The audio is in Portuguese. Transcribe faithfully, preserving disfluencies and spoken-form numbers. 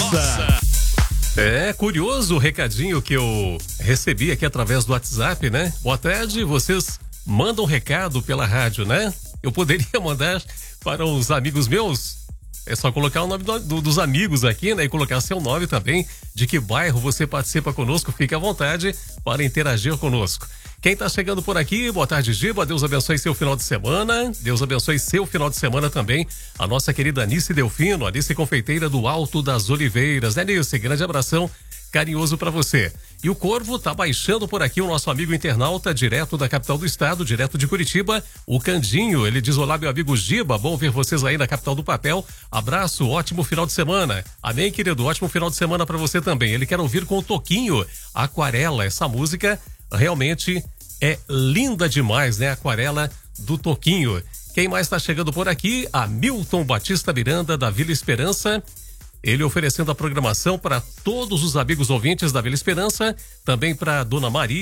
Nossa! É curioso o recadinho que eu recebi aqui através do WhatsApp, né? Boa tarde, vocês mandam recado pela rádio, né? Eu poderia mandar para os amigos meus. É só colocar o nome do, do, dos amigos aqui, né? E colocar seu nome também, de que bairro você participa conosco. Fique à vontade para interagir conosco. Quem tá chegando por aqui, boa tarde, Giba. Deus abençoe seu final de semana. Deus abençoe seu final de semana também. A nossa querida Anice Delfino, Anice Confeiteira do Alto das Oliveiras. Né, Anice? Grande abração carinhoso para você. E o Corvo tá baixando por aqui o nosso amigo internauta, direto da capital do estado, direto de Curitiba, o Candinho. Ele diz: olá, meu amigo Giba, bom ver vocês aí na capital do papel. Abraço, ótimo final de semana. Amém, querido, ótimo final de semana para você também. Ele quer ouvir com o Toquinho, Aquarela. Essa música realmente é linda demais, né? Aquarela do Toquinho. Quem mais está chegando por aqui? Hamilton Batista Miranda, da Vila Esperança. Ele oferecendo a programação para todos os amigos ouvintes da Vila Esperança, também para Dona Maria.